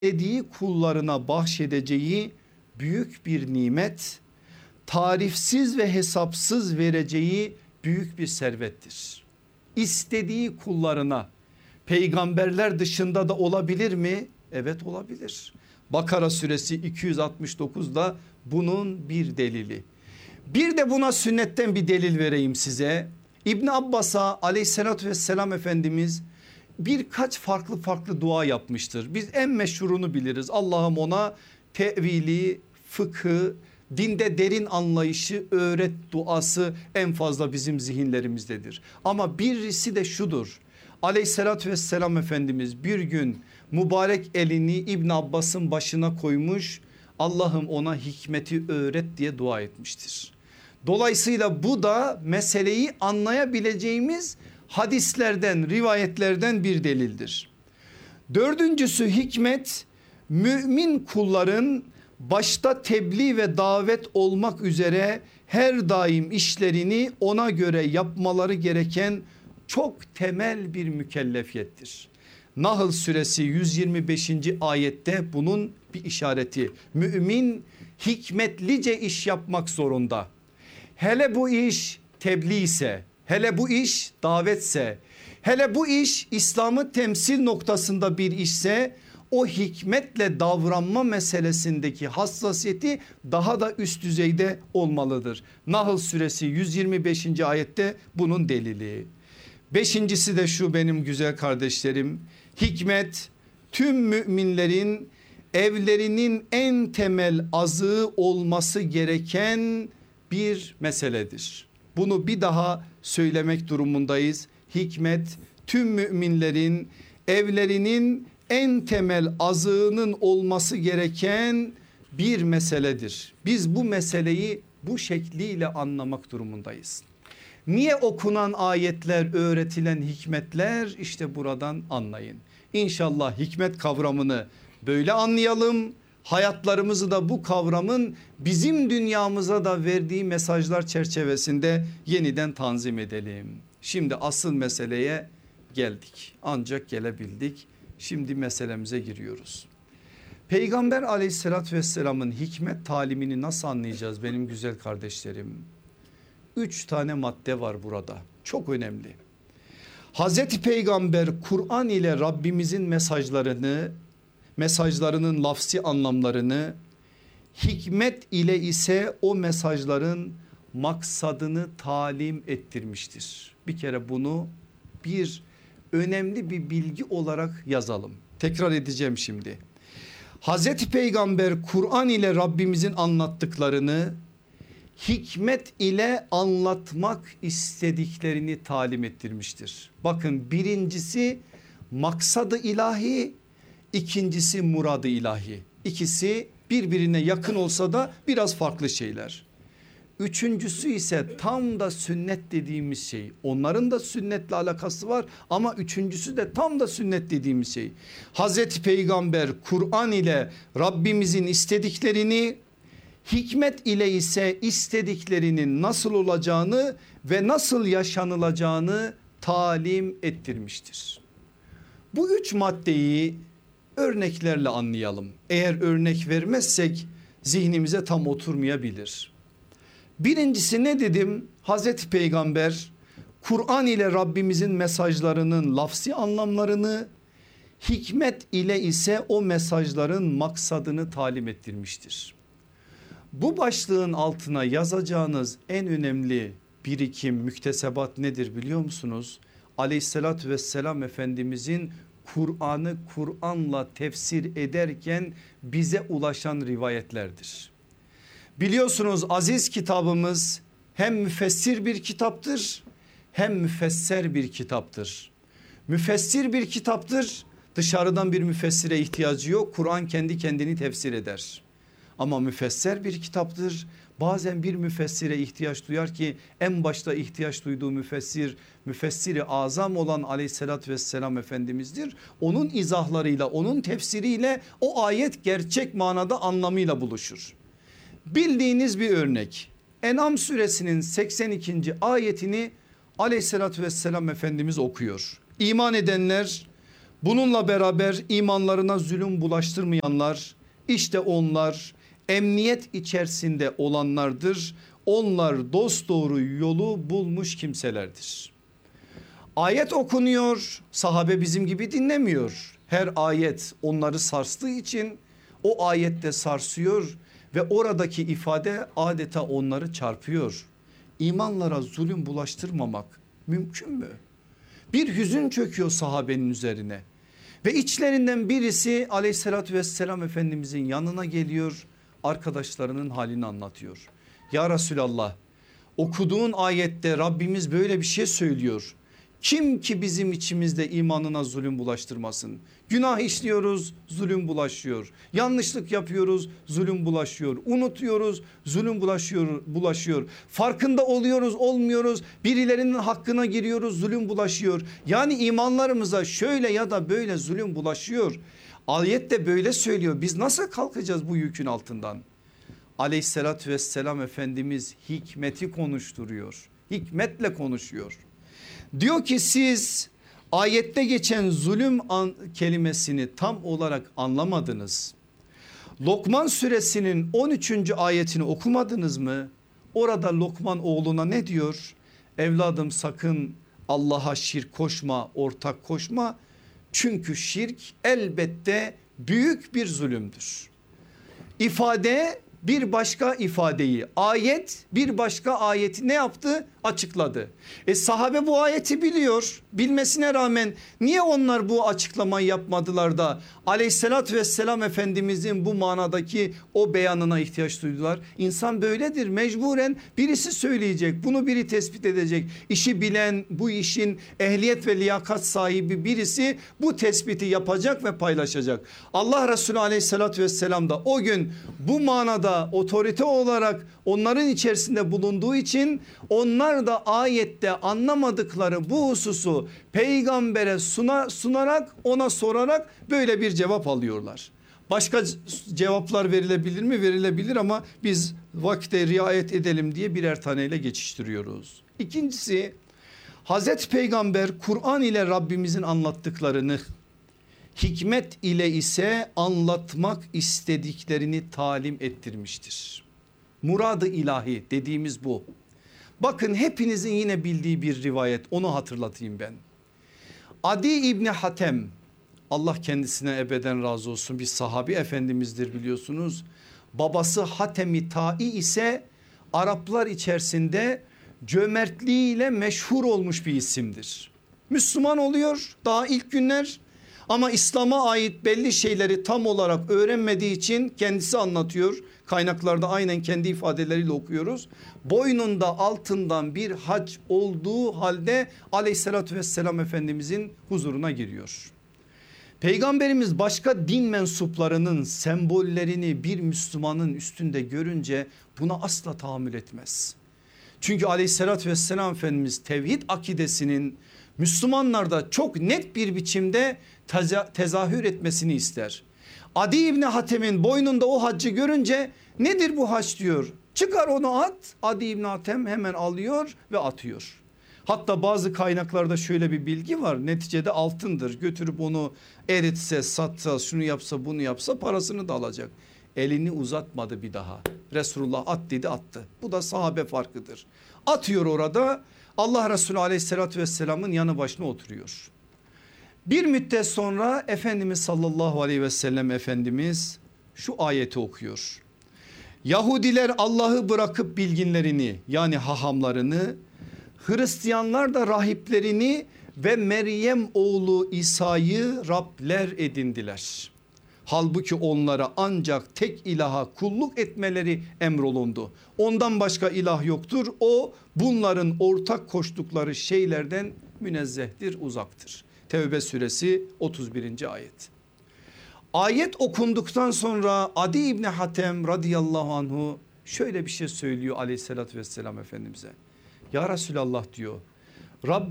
dilediği kullarına bahşedeceği büyük bir nimet, tarifsiz ve hesapsız vereceği büyük bir servettir. İstediği kullarına, peygamberler dışında da olabilir mi? Evet, olabilir. Bakara suresi 269'da bunun bir delili. Bir de buna sünnetten bir delil vereyim size. İbn Abbas'a aleyhissalatü vesselam Efendimiz birkaç farklı dua yapmıştır. Biz en meşhurunu biliriz. Allah'ım ona tevili, fıkhı, dinde derin anlayışı öğret duası en fazla bizim zihinlerimizdedir. Ama birisi de şudur. Aleyhissalatü vesselam Efendimiz bir gün mübarek elini İbn Abbas'ın başına koymuş, Allah'ım ona hikmeti öğret diye dua etmiştir. Dolayısıyla bu da meseleyi anlayabileceğimiz hadislerden, rivayetlerden bir delildir. Dördüncüsü, hikmet mümin kulların başta tebliğ ve davet olmak üzere her daim işlerini ona göre yapmaları gereken çok temel bir mükellefiyettir. Nahl suresi 125. ayette bunun bir işareti. Mümin hikmetlice iş yapmak zorunda. Hele bu iş tebliğ ise, hele bu iş davetse, hele bu iş İslam'ı temsil noktasında bir işse, o hikmetle davranma meselesindeki hassasiyeti daha da üst düzeyde olmalıdır. Nahl suresi 125. ayette bunun delili. Beşincisi de şu benim güzel kardeşlerim, hikmet tüm müminlerin evlerinin en temel azığı olması gereken bir meseledir. Bunu bir daha söylemek durumundayız. Hikmet tüm müminlerin evlerinin en temel azığının olması gereken bir meseledir. Biz bu meseleyi bu şekliyle anlamak durumundayız. Niye okunan ayetler, öğretilen hikmetler, işte buradan anlayın. İnşallah hikmet kavramını böyle anlayalım. Hayatlarımızı da bu kavramın bizim dünyamıza da verdiği mesajlar çerçevesinde yeniden tanzim edelim. Şimdi asıl meseleye geldik. Ancak gelebildik. Şimdi meselemize giriyoruz. Peygamber aleyhissalatü vesselamın hikmet talimini nasıl anlayacağız benim güzel kardeşlerim? 3 tane madde var burada. Çok önemli. Hazreti Peygamber Kur'an ile Rabbimizin mesajlarının lafsi anlamlarını, hikmet ile ise o mesajların maksadını talim ettirmiştir. Bir kere bunu bir önemli bir bilgi olarak yazalım. Tekrar edeceğim şimdi. Hazreti Peygamber Kur'an ile Rabbimizin anlattıklarını hikmet ile anlatmak istediklerini talim ettirmiştir. Bakın, birincisi maksadı ilahi, ikincisi muradı ilahi. İkisi birbirine yakın olsa da biraz farklı şeyler. Üçüncüsü ise tam da sünnet dediğimiz şey. Onların da sünnetle alakası var ama üçüncüsü de tam da sünnet dediğimiz şey. Hazreti Peygamber Kur'an ile Rabbimizin istediklerini, hikmet ile ise istediklerinin nasıl olacağını ve nasıl yaşanılacağını talim ettirmiştir. Bu üç maddeyi örneklerle anlayalım. Eğer örnek vermezsek zihnimize tam oturmayabilir. Birincisi ne dedim? Hazreti Peygamber Kur'an ile Rabbimizin mesajlarının lafsi anlamlarını, hikmet ile ise o mesajların maksadını talim ettirmiştir. Bu başlığın altına yazacağınız en önemli birikim, müktesebat nedir biliyor musunuz? Aleyhissalatü vesselam Efendimizin Kur'an'ı Kur'an'la tefsir ederken bize ulaşan rivayetlerdir. Biliyorsunuz aziz kitabımız hem müfessir bir kitaptır hem müfesser bir kitaptır. Müfessir bir kitaptır, dışarıdan bir müfessire ihtiyacı yok, Kur'an kendi kendini tefsir eder. Ama müfesser bir kitaptır, bazen bir müfessire ihtiyaç duyar ki en başta ihtiyaç duyduğu müfessiri azam olan aleyhissalatü vesselam Efendimiz'dir. Onun izahlarıyla, onun tefsiriyle o ayet gerçek manada anlamıyla buluşur. Bildiğiniz bir örnek, En'am suresinin 82. ayetini aleyhissalatü vesselam Efendimiz okuyor. İman edenler Bununla beraber imanlarına zulüm bulaştırmayanlar, işte onlar emniyet içerisinde olanlardır. Onlar dosdoğru yolu bulmuş kimselerdir. Ayet okunuyor, sahabe bizim gibi dinlemiyor. Her ayet onları sarstığı için o ayette sarsıyor ve oradaki ifade adeta onları çarpıyor. İmanlara zulüm bulaştırmamak mümkün mü? Bir hüzün çöküyor sahabenin üzerine ve içlerinden birisi aleyhissalatü vesselam Efendimizin yanına geliyor, arkadaşlarının halini anlatıyor. Ya Resulallah, okuduğun ayette Rabbimiz böyle bir şey söylüyor. Kim ki bizim içimizde imanına zulüm bulaştırmasın? Günah işliyoruz, zulüm bulaşıyor. Yanlışlık yapıyoruz, zulüm bulaşıyor. Unutuyoruz, zulüm bulaşıyor. Farkında oluyoruz, olmuyoruz. Birilerinin hakkına giriyoruz, zulüm bulaşıyor. Yani imanlarımıza şöyle ya da böyle zulüm bulaşıyor. Ayet de böyle söylüyor. Biz nasıl kalkacağız bu yükün altından? Aleyhissalatü vesselam Efendimiz hikmeti konuşturuyor. Hikmetle konuşuyor. Diyor ki siz ayette geçen zulüm kelimesini tam olarak anlamadınız. Lokman suresinin 13. ayetini okumadınız mı? Orada Lokman oğluna ne diyor? Evladım sakın Allah'a şirk koşma, ortak koşma. Çünkü şirk elbette büyük bir zulümdür. İfade bir başka ifadeyi, ayet bir başka ayeti ne yaptı? Açıkladı. Sahabe bu ayeti biliyor. Bilmesine rağmen niye onlar bu açıklamayı yapmadılar da aleyhissalatü vesselam Efendimizin bu manadaki o beyanına ihtiyaç duydular? İnsan böyledir, mecburen birisi söyleyecek, bunu biri tespit edecek. İşi bilen, bu işin ehliyet ve liyakat sahibi birisi bu tespiti yapacak ve paylaşacak. Allah Resulü aleyhissalatü vesselam da o gün bu manada otorite olarak onların içerisinde bulunduğu için onlar da ayette anlamadıkları bu hususu peygambere sunarak, ona sorarak böyle bir cevap alıyorlar. Başka cevaplar verilebilir mi? Verilebilir ama biz vakte riayet edelim diye birer taneyle geçiştiriyoruz. İkincisi, Hazreti Peygamber Kur'an ile Rabbimizin anlattıklarını, hikmet ile ise anlatmak istediklerini talim ettirmiştir. Muradı ilahi dediğimiz bu. Bakın hepinizin yine bildiği bir rivayet, onu hatırlatayım ben. Adi İbni Hatem, Allah kendisine ebeden razı olsun, bir sahabi efendimizdir biliyorsunuz. Babası Hatem-i Ta'i ise Araplar içerisinde cömertliğiyle meşhur olmuş bir isimdir. Müslüman oluyor daha ilk günler ama İslam'a ait belli şeyleri tam olarak öğrenmediği için kendisi anlatıyor. Kaynaklarda aynen kendi ifadeleriyle okuyoruz. Boynunda altından bir haç olduğu halde aleyhissalatü vesselam Efendimizin huzuruna giriyor. Peygamberimiz başka din mensuplarının sembollerini bir Müslümanın üstünde görünce buna asla tahammül etmez. Çünkü aleyhissalatü vesselam Efendimiz tevhid akidesinin Müslümanlarda çok net bir biçimde tezahür etmesini ister. Adi İbni Hatem'in boynunda o haccı görünce nedir bu hac diyor. Çıkar onu at. Adi İbni Hatem hemen alıyor ve atıyor. Hatta bazı kaynaklarda şöyle bir bilgi var. Neticede altındır. Götürüp onu eritse, satsa, şunu yapsa, bunu yapsa parasını da alacak. Elini uzatmadı bir daha. Resulullah at dedi, attı. Bu da sahabe farkıdır. Atıyor orada. Allah Resulü aleyhissalatü vesselamın yanı başına oturuyor. Bir müddet sonra Efendimiz sallallahu aleyhi ve sellem Efendimiz şu ayeti okuyor. Yahudiler Allah'ı bırakıp bilginlerini, yani hahamlarını, Hristiyanlar da rahiplerini ve Meryem oğlu İsa'yı Rabler edindiler. Halbuki onlara ancak tek ilaha kulluk etmeleri emrolundu. Ondan başka ilah yoktur. O bunların ortak koştukları şeylerden münezzehtir, uzaktır. Tevbe suresi 31. ayet. Ayet okunduktan sonra Adi İbni Hatem radıyallahu anhu şöyle bir şey söylüyor aleyhissalatü vesselam Efendimiz'e. Ya Resulallah diyor,